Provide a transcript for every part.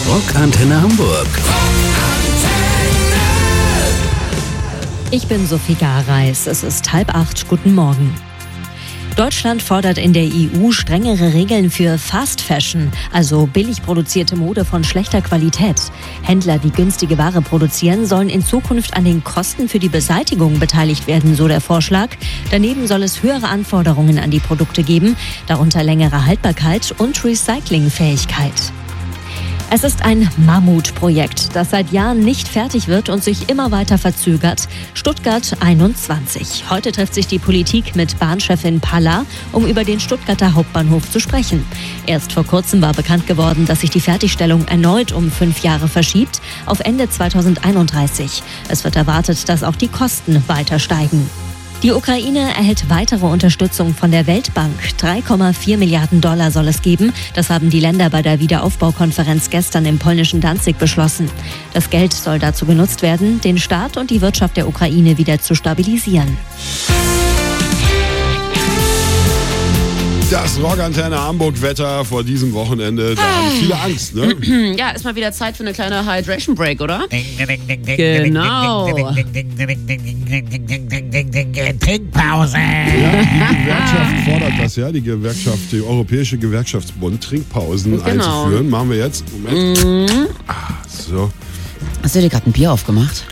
Rockantenne Hamburg. Ich bin Sophie Gareis. Es ist 7:30. Guten Morgen. Deutschland fordert in der EU strengere Regeln für Fast Fashion, also billig produzierte Mode von schlechter Qualität. Händler, die günstige Ware produzieren, sollen in Zukunft an den Kosten für die Beseitigung beteiligt werden, so der Vorschlag. Daneben soll es höhere Anforderungen an die Produkte geben, darunter längere Haltbarkeit und Recyclingfähigkeit. Es ist ein Mammutprojekt, das seit Jahren nicht fertig wird und sich immer weiter verzögert. Stuttgart 21. Heute trifft sich die Politik mit Bahnchefin Palla, um über den Stuttgarter Hauptbahnhof zu sprechen. Erst vor kurzem war bekannt geworden, dass sich die Fertigstellung erneut um 5 Jahre verschiebt, auf Ende 2031. Es wird erwartet, dass auch die Kosten weiter steigen. Die Ukraine erhält weitere Unterstützung von der Weltbank. 3,4 Milliarden Dollar soll es geben. Das haben die Länder bei der Wiederaufbaukonferenz gestern im polnischen Danzig beschlossen. Das Geld soll dazu genutzt werden, den Staat und die Wirtschaft der Ukraine wieder zu stabilisieren. Das Rockantenne Hamburg-Wetter vor diesem Wochenende, da haben viele Angst, ne? Ja, ist mal wieder Zeit für eine kleine Hydration Break, oder? Genau. Trinkpause. Ja, die Gewerkschaft fordert das, ja. Die Europäische Gewerkschaftsbund, Trinkpausen einzuführen. Machen wir jetzt. Moment. So. Hast du dir gerade ein Bier aufgemacht?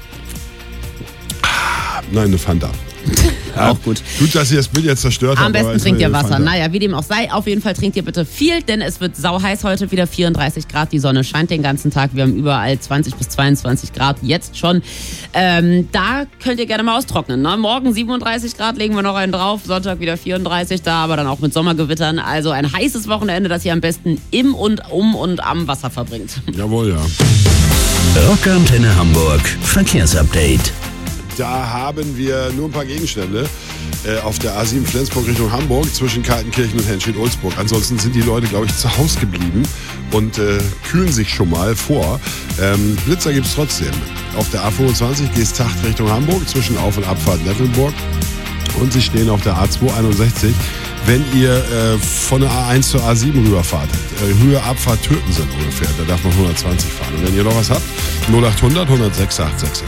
Nein, eine Fanta. Ja, auch gut. Gut, dass ihr das Bild jetzt zerstört habt. Am besten trinkt ihr Wasser. Naja, wie dem auch sei, auf jeden Fall trinkt ihr bitte viel, denn es wird sauheiß heute, wieder 34 Grad. Die Sonne scheint den ganzen Tag. Wir haben überall 20 bis 22 Grad jetzt schon. Da könnt ihr gerne mal austrocknen. Ne? Morgen 37 Grad legen wir noch einen drauf. Sonntag wieder 34, da aber dann auch mit Sommergewittern. Also ein heißes Wochenende, das ihr am besten im und um und am Wasser verbringt. Jawohl, ja. Rockantenne Hamburg. Verkehrsupdate. Da haben wir nur ein paar Gegenstände auf der A7 Flensburg Richtung Hamburg zwischen Kaltenkirchen und Henschel-Ulzburg. Ansonsten sind die Leute, glaube ich, zu Hause geblieben und kühlen sich schon mal vor. Blitzer gibt es trotzdem. Auf der A25 Geesthacht Richtung Hamburg zwischen Auf- und Abfahrt Nettelburg. Und sie stehen auf der A261, wenn ihr von der A1 zur A7 rüberfahrt. Höhe Abfahrt Töten sind ungefähr. Da darf man 120 fahren. Und wenn ihr noch was habt, 0800 106 866.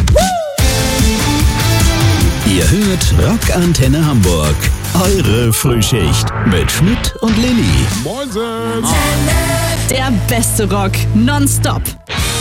Ihr hört Rockantenne Hamburg. Eure Frühschicht mit Schmidt und Lilly. Moinsen! Der beste Rock nonstop.